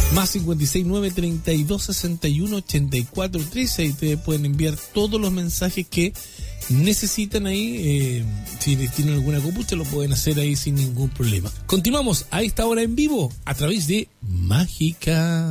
Más 569-3261-8413. Ahí ustedes pueden enviar todos los mensajes que necesitan ahí. Si tienen alguna copucha, lo pueden hacer ahí sin ningún problema. Continuamos a esta hora en vivo a través de Mágica.